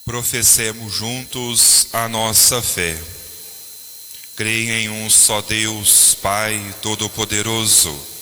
Professemos juntos a nossa fé. Creio em um só Deus, Pai Todo-Poderoso,